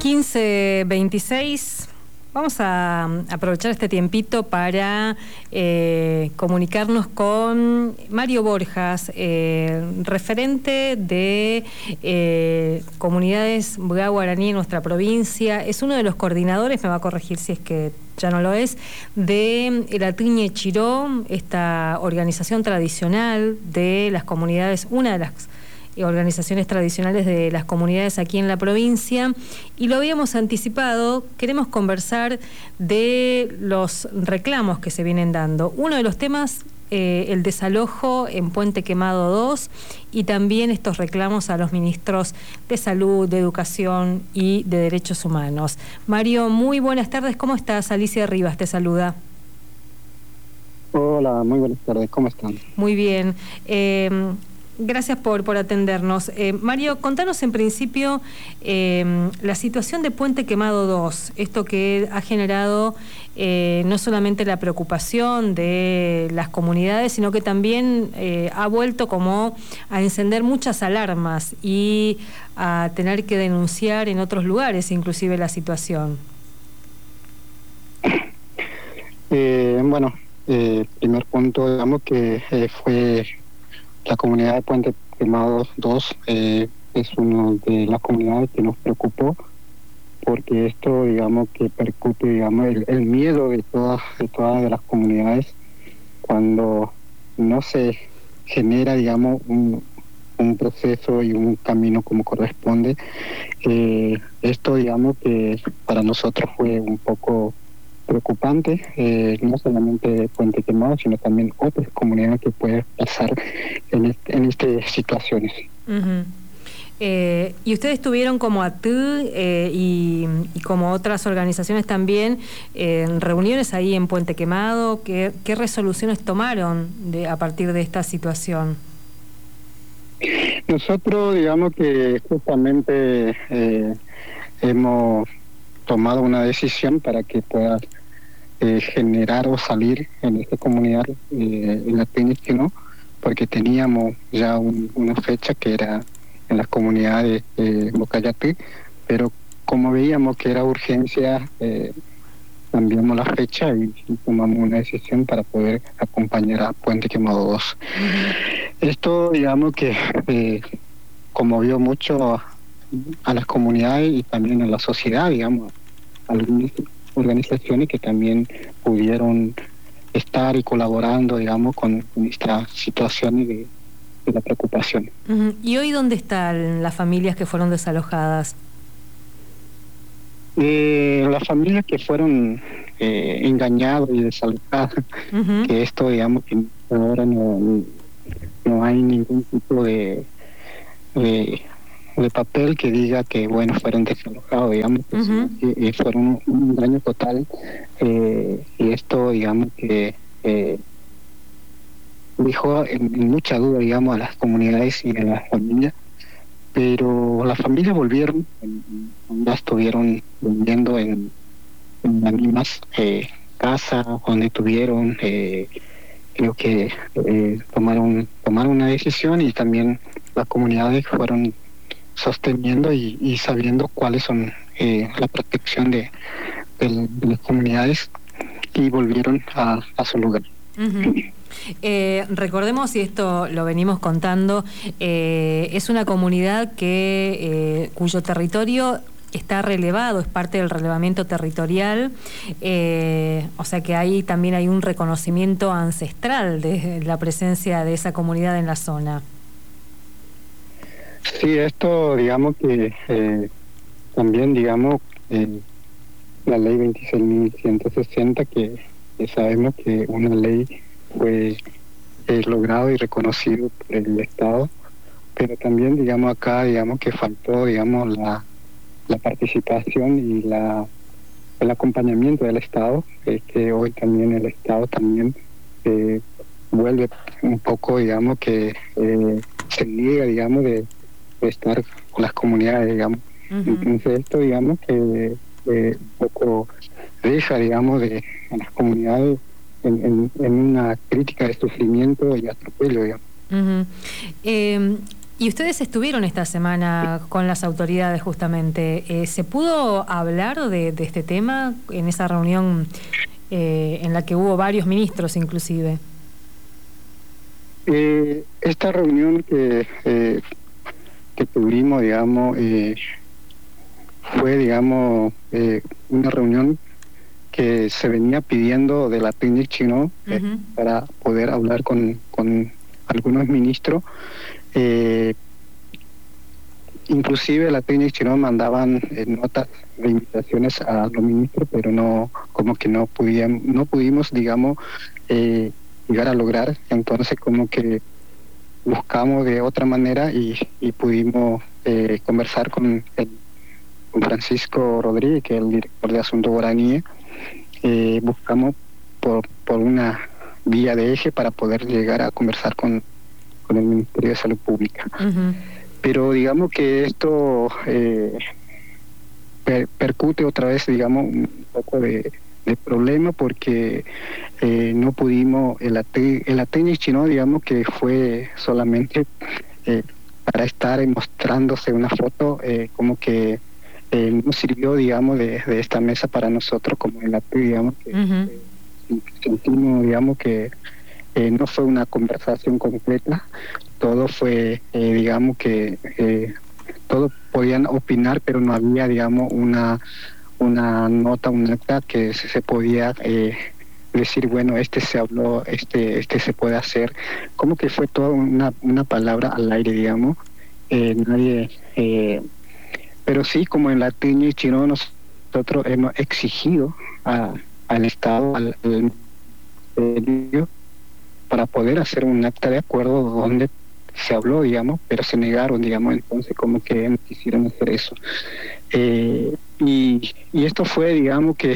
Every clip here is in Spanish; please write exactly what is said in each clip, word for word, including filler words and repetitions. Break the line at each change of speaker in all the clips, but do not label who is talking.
quince veintiséis. Vamos a aprovechar este tiempito para eh, comunicarnos con Mario Borjas, eh, referente de eh, comunidades Bugá Guaraní en nuestra provincia. Es uno de los coordinadores, me va a corregir si es que ya no lo es, de el Atiñe Chiró, esta organización tradicional de las comunidades, una de las organizaciones tradicionales de las comunidades aquí en la provincia, y lo habíamos anticipado. Queremos conversar de los reclamos que se vienen dando. Uno de los temas, eh, el desalojo en Puente Quemado dos, y también estos reclamos a los ministros de Salud, de Educación y de Derechos Humanos. Mario, muy buenas tardes, ¿cómo estás? Alicia Rivas te saluda.
Hola, muy buenas tardes, ¿cómo están?
Muy bien. Eh, Gracias por, por atendernos. Eh, Mario, contanos en principio eh, la situación de Puente Quemado dos, esto que ha generado eh, no solamente la preocupación de las comunidades, sino que también eh, ha vuelto como a encender muchas alarmas y a tener que denunciar en otros lugares inclusive la situación.
Eh, bueno, eh, primer punto, digamos que eh, fue... La comunidad de Puente Quemado dos eh, es una de las comunidades que nos preocupó, porque esto, digamos, que percute, digamos, el, el miedo de todas, de todas las comunidades cuando no se genera, digamos, un, un proceso y un camino como corresponde. Eh, esto, digamos, que para nosotros fue un poco preocupante, eh, no solamente Puente Quemado, sino también otras comunidades que pueden pasar en, este, en estas situaciones.
Uh-huh. Eh, y ustedes tuvieron como A T U eh, y, y como otras organizaciones también eh, reuniones ahí en Puente Quemado. ¿Qué, qué resoluciones tomaron de, a partir de esta situación?
Nosotros, digamos que justamente eh, hemos tomado una decisión para que pueda Eh, generar o salir en esta comunidad eh, en la técnica, ¿no? Porque teníamos ya un, una fecha que era en las comunidades de eh, Bocayatí, pero como veíamos que era urgencia, eh, cambiamos la fecha y, y tomamos una decisión para poder acompañar a Puente Quemado dos. Uh-huh. Esto, digamos que eh, conmovió mucho a, a las comunidades y también a la sociedad, digamos, algunos organizaciones que también pudieron estar y colaborando, digamos, con, con estas situaciones de, de la preocupación.
Uh-huh. ¿Y hoy dónde están las familias que fueron desalojadas?
Eh, las familias que fueron eh, engañadas y desalojadas, uh-huh. que esto, digamos, que ahora no, no hay ningún tipo de... de de papel que diga que bueno fueron desalojados, digamos, que, uh-huh. que eh, fueron un, un daño total, eh, y esto, digamos, que eh, dejó en, en mucha duda, digamos, a las comunidades y a las familias, pero las familias volvieron, ya estuvieron viviendo en, en las mismas eh, casas donde tuvieron, eh, creo que eh, tomaron, tomaron una decisión, y también las comunidades fueron sosteniendo y, y sabiendo cuáles son eh, la protección de, de, de las comunidades, y volvieron a, a su lugar.
Uh-huh. Eh, recordemos, y esto lo venimos contando, eh, es una comunidad que eh, cuyo territorio está relevado, es parte del relevamiento territorial, eh, o sea que ahí también hay un reconocimiento ancestral de la presencia de esa comunidad en la zona.
Sí, esto, digamos que eh, también, digamos, eh, la ley veintiséis mil ciento sesenta, que, que sabemos que una ley fue eh, logrado y reconocido por el Estado, pero también, digamos, acá, digamos, que faltó, digamos, la, la participación y la el acompañamiento del Estado, eh, que hoy también el Estado también eh, vuelve un poco, digamos, que eh, se niega, digamos, de estar con las comunidades, digamos. Uh-huh. Entonces esto, digamos, que eh, un poco deja, digamos, de a las comunidades en, en, en una crítica de sufrimiento y atropello, digamos.
Uh-huh. Eh, Y ustedes estuvieron esta semana con las autoridades justamente. Eh, ¿Se pudo hablar de, de este tema en esa reunión eh, en la que hubo varios ministros inclusive?
Eh, esta reunión que, eh, que tuvimos, digamos, eh, fue, digamos, eh, una reunión que se venía pidiendo de la T N I C chino eh, uh-huh. para poder hablar con, con algunos ministros. Eh, inclusive la T N I C chino mandaban eh, notas de invitaciones a los ministros, pero no, como que no pudían, no pudimos, digamos, eh, llegar a lograr. Entonces como que buscamos de otra manera y, y pudimos eh, conversar con, el, con Francisco Rodríguez, que es el director de Asuntos Guaraníes. Eh, buscamos por, por una vía de eje para poder llegar a conversar con, con el Ministerio de Salud Pública. Uh-huh. Pero digamos que esto eh, per, percute otra vez, digamos, un poco de, de problema porque eh, no pudimos, el, el T N I C chino, digamos que fue solamente eh, para estar mostrándose una foto, eh, como que Eh, no sirvió, digamos, de, de esta mesa para nosotros como el A T I, digamos, que uh-huh. eh, sentimos, digamos, que eh, no fue una conversación completa, todo fue, eh, digamos, que eh, todos podían opinar, pero no había, digamos, una una nota, un acta que se, se podía eh, decir, bueno, este se habló, este este se puede hacer, como que fue toda una, una palabra al aire, digamos, eh, nadie... Eh, Pero sí, como en la T N I C chino, nosotros hemos exigido a, al Estado, al, al Ministerio, para poder hacer un acta de acuerdo donde se habló, digamos, pero se negaron, digamos, entonces como que no quisieron hacer eso. Eh, y, y esto fue, digamos, que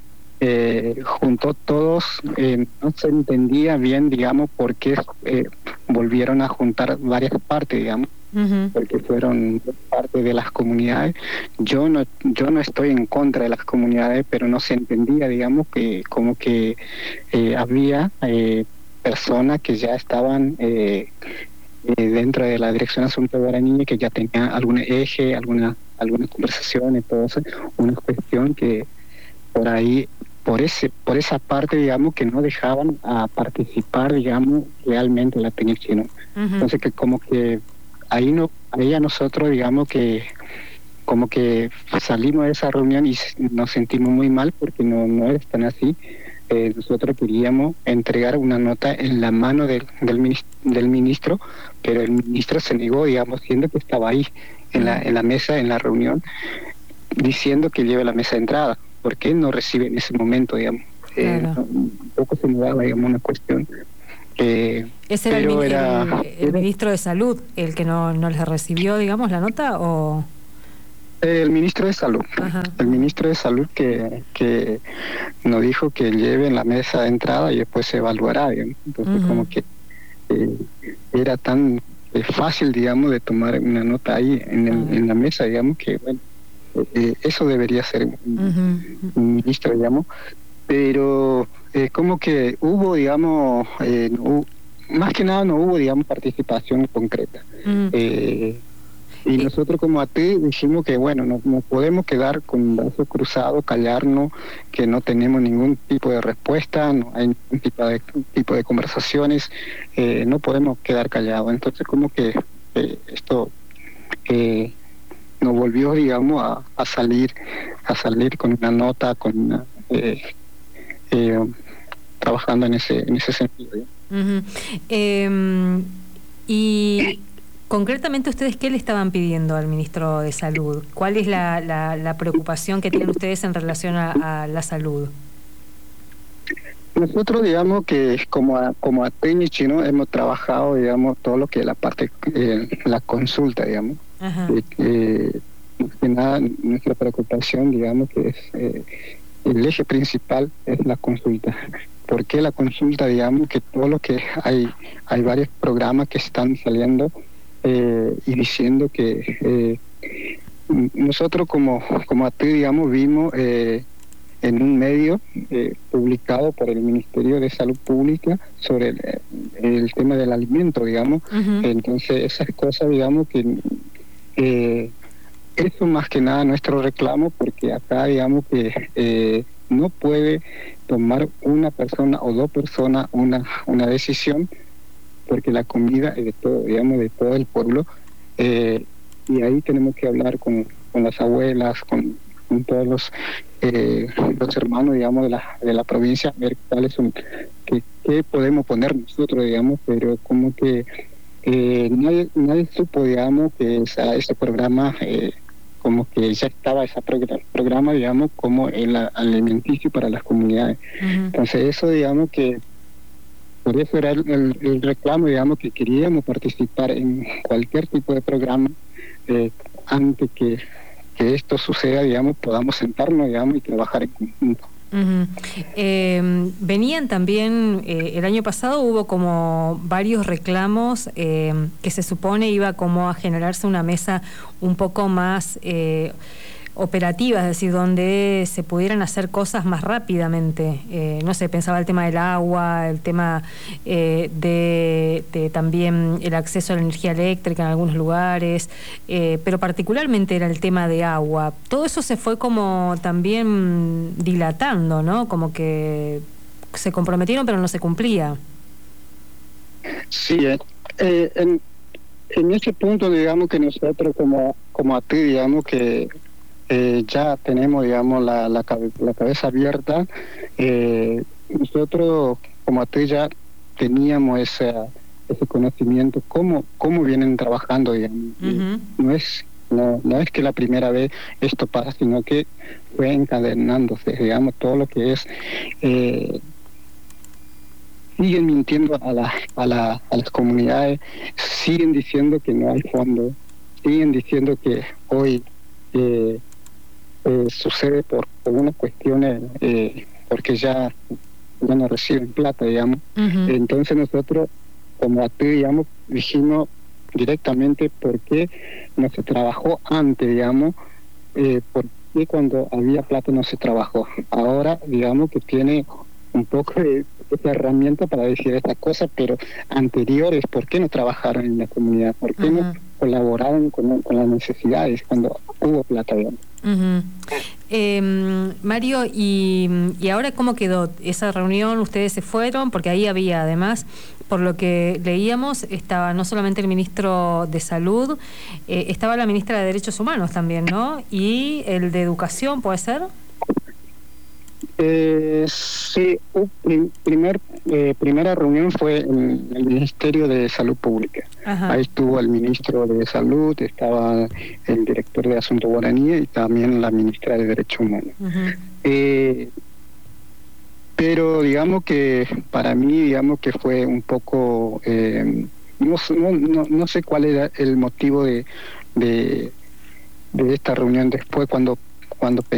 eh, juntó todos, eh, no se entendía bien, digamos, por qué eh, volvieron a juntar varias partes, digamos. Uh-huh. Porque fueron parte de las comunidades. Yo no yo no estoy en contra de las comunidades, pero no se entendía, digamos, que como que eh, había eh, personas que ya estaban eh, eh, dentro de la Dirección de Asuntos Guaraníes, que ya tenían algún eje, alguna alguna conversación, entonces una cuestión que por ahí por ese por esa parte, digamos, que no dejaban a participar, digamos, realmente la T N I C chino. Uh-huh. Entonces que como que ahí no ahí a nosotros, digamos, que como que salimos de esa reunión y nos sentimos muy mal porque no no es tan así. Eh, nosotros queríamos entregar una nota en la mano del del ministro, del ministro, pero el ministro se negó, digamos, siendo que estaba ahí en la en la mesa, en la reunión, diciendo que lleve la mesa de entrada, porque él no recibe en ese momento, digamos. Eh, claro. Un poco se me daba, digamos, una cuestión. Eh,
¿Ese era, el, era el, el ministro de Salud el que no, no les recibió, digamos, la nota o...?
El ministro de Salud. Ajá. El ministro de Salud que, que nos dijo que lleve en la mesa de entrada y después se evaluará, digamos. Entonces, uh-huh. como que eh, era tan eh, fácil, digamos, de tomar una nota ahí en, el, uh-huh. en la mesa, digamos, que, bueno, eh, eso debería ser un, uh-huh. un ministro, digamos. Pero eh, como que hubo, digamos, eh, no, más que nada no hubo, digamos, participación concreta. Uh-huh. Eh, y nosotros como A T I dijimos que, bueno, no, no podemos quedar con brazos cruzados, callarnos, que no tenemos ningún tipo de respuesta, no hay ningún tipo de, tipo de conversaciones, eh, no podemos quedar callados. Entonces como que eh, esto eh, nos volvió, digamos, a, a salir a salir con una nota, con una... Eh, Eh, trabajando en ese en ese sentido.
Uh-huh. Eh, y concretamente ustedes, ¿qué le estaban pidiendo al ministro de Salud? ¿Cuál es la, la, la preocupación que tienen ustedes en relación a, a la salud?
Nosotros, digamos que como a, como a T N I C chino hemos trabajado, digamos, todo lo que es la parte, eh, la consulta, digamos. Uh-huh. Eh, eh, más que nada, nuestra preocupación, digamos, que es... Eh, el eje principal es la consulta. ¿Por qué la consulta? Digamos que todo lo que hay, hay varios programas que están saliendo eh, y diciendo que eh, nosotros como, como A T I, digamos, vimos eh, en un medio eh, publicado por el Ministerio de Salud Pública sobre el, el tema del alimento, digamos. Uh-huh. Entonces, esas cosas, digamos, que eh, eso más que nada nuestro reclamo, porque acá, digamos, que eh, no puede tomar una persona o dos personas una, una decisión, porque la comida es de todo, digamos, de todo el pueblo, eh, y ahí tenemos que hablar con, con las abuelas, con, con todos los eh, los hermanos, digamos, de la de la provincia, ver cuáles son, qué, qué podemos poner nosotros, digamos, pero como que eh, nadie, nadie supo, digamos, que esa, ese programa, eh, como que ya estaba ese programa, programa, digamos, como el alimenticio para las comunidades. Uh-huh. Entonces eso, digamos, que por eso era el, el, el reclamo, digamos, que queríamos participar en cualquier tipo de programa eh, antes que, que esto suceda, digamos, podamos sentarnos, digamos, y trabajar en conjunto.
Uh-huh. Eh, venían también, eh, el año pasado hubo como varios reclamos eh, que se supone iba como a generarse una mesa un poco más eh, operativa, es decir, donde se pudieran hacer cosas más rápidamente. Eh, no sé, pensaba el tema del agua, el tema eh, de, de también el acceso a la energía eléctrica en algunos lugares, eh, pero particularmente era el tema de agua. Todo eso se fue como también dilatando, ¿no? Como que se comprometieron pero no se cumplía.
Sí, eh, eh, en, en ese punto, digamos que nosotros como, como a ti, digamos que Eh, ya tenemos, digamos, la, la, cabe, la cabeza abierta. Eh, nosotros, como A T E, ya teníamos ese, ese conocimiento, cómo, cómo vienen trabajando, digamos. Uh-huh. No es no, no es que la primera vez esto pasa, sino que fue encadenándose, digamos, todo lo que es... Eh, siguen mintiendo a, la, a, la, a las comunidades, siguen diciendo que no hay fondo, siguen diciendo que hoy... Eh, Eh, sucede por, por unas cuestiones eh, porque ya, ya no reciben plata, digamos. Uh-huh. Entonces nosotros, como A T E, digamos, dijimos directamente por qué no se trabajó antes, digamos, eh, por qué cuando había plata no se trabajó. Ahora, digamos, que tiene un poco de esa herramienta para decir estas cosas, pero anteriores, ¿por qué no trabajaron en la comunidad? ¿Por qué uh-huh. no colaboraron con, con las necesidades cuando hubo plata, digamos?
Uh-huh. Eh, Mario, y, y ahora cómo quedó esa reunión? Ustedes se fueron, porque ahí había además, por lo que leíamos, estaba no solamente el ministro de Salud, eh, estaba la ministra de Derechos Humanos también, ¿no? Y el de Educación, ¿puede ser?
Eh, sí, prim, primer, eh, primera reunión fue en el Ministerio de Salud Pública. Ajá. Ahí estuvo el ministro de Salud, estaba el director de Asuntos Guaraníes y también la ministra de Derechos Humanos. Uh-huh. Eh, pero digamos que para mí, digamos que fue un poco... Eh, no, no, no sé cuál era el motivo de, de, de esta reunión después, cuando, cuando